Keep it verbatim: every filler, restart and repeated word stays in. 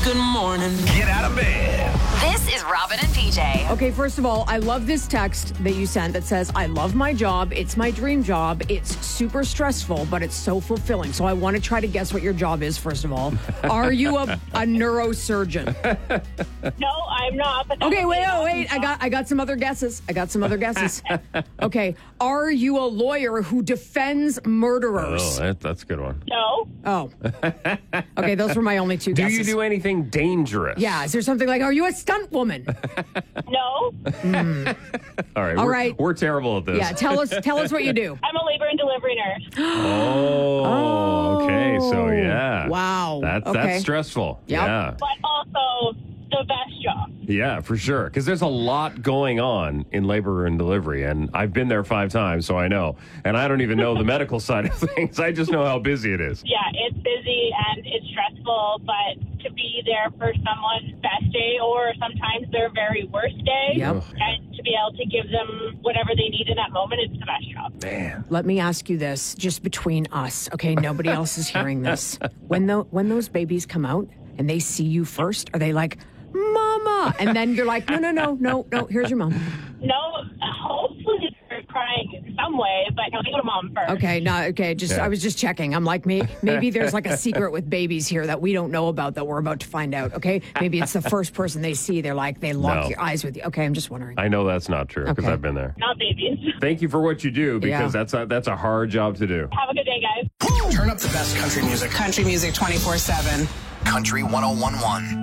Good morning. Get out of bed. This is Robin and P J. Okay, first of all, I love this text that you sent that says, I love my job. It's my dream job. It's super stressful, but it's so fulfilling. So I want to try to guess what your job is, first of all. Are you a, a neurosurgeon? No, I'm not. But Okay, wait, oh, wait. I got I got some other guesses. I got some other guesses. Okay. Are you a lawyer who defends murderers? Oh, that, that's a good one. No. Oh. Okay, those were my only two Do guesses. you do anything dangerous? Yeah, is there something like, are you a stunt woman? No. Mm. All right. All we're, right. We're terrible at this. Yeah, tell us tell us what you do. I'm a labor and delivery nurse. Oh, okay. So, yeah. Wow. That's, Okay. that's stressful. Yep. Yeah. But also the best job. Yeah, for sure. Because there's a lot going on in labor and delivery. And I've been there five times, so I know. And I don't even know the medical side of things. I just know how busy it is. Yeah, it's busy and it's stressful, but to be there for someone's best day or sometimes their very worst day, Yep. and to be able to give them whatever they need in that moment, it's the best job. Man. Let me ask you this, just between us, okay? Nobody else is hearing this. When the when those babies come out and they see you first, are they like, Mama? And then you're like, no, no, no, no, no, here's your mom. No, hopefully they're crying in some way, but no, they go to mom first. Okay, no, okay, just Yeah. I was just checking. I'm like, maybe, maybe there's like a secret with babies here that we don't know about that we're about to find out, okay? Maybe it's the first person they see. They're like, they lock No. your eyes with you. Okay, I'm just wondering. I know that's not true because Okay. I've been there. Not babies. Thank you for what you do because Yeah. that's a, that's a hard job to do. Have a good day, guys. Turn up the best country music. Country music twenty-four seven. Country one oh one one.